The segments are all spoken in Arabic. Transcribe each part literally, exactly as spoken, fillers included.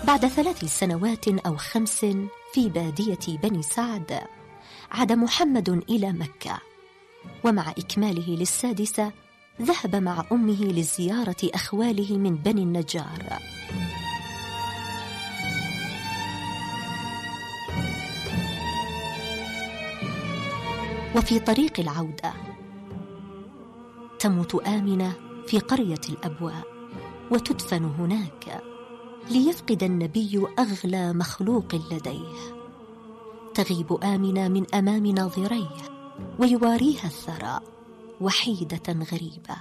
بعد ثلاث سنوات أو خمس في بادية بني سعد عاد محمد إلى مكة، ومع إكماله للسادسة ذهب مع أمه لزيارة أخواله من بني النجار. وفي طريق العودة تموت آمنة في قرية الأبواء وتدفن هناك، ليفقد النبي أغلى مخلوق لديه. تغيب آمنة من أمام ناظريه ويواريها الثرى وحيدة غريبة،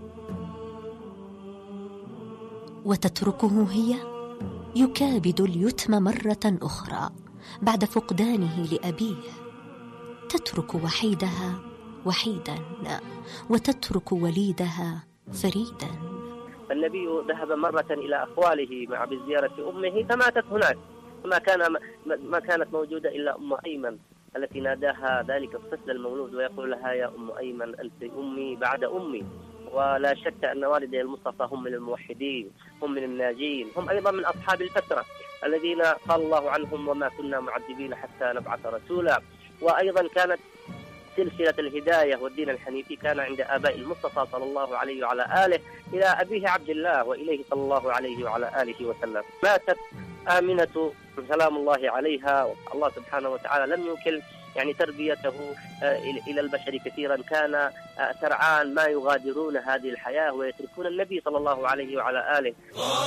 وتتركه هي يكابد اليتم مرة أخرى بعد فقدانه لأبيه. تترك وحيدها وحيدا وتترك وليدها فريدا. النبي ذهب مرة إلى أخواله مع بزيارة أمه فماتت هناك، ما كان ما كانت موجودة إلا أم أيمن التي ناداها ذلك الطفل المولود ويقول لها يا أم أيمن أنت أمي بعد أمي. ولا شك أن والدي المصطفى هم من الموحدين، هم من الناجين، هم أيضا من أصحاب الفترة الذين قال الله عنهم وما كنا معذبين حتى نبعث رسولا. وأيضا كانت سلسلة الهداية والدين الحنيفي كان عند آباء المصطفى صلى الله عليه وعلى آله إلى أبيه عبد الله وإليه صلى الله عليه وعلى آله وسلم. ماتت آمنة سلام الله عليها، الله سبحانه وتعالى لم يكل يعني تربيته إلى البشر كثيرا، كان سرعان ما يغادرون هذه الحياة ويتركون النبي صلى الله عليه وعلى آله.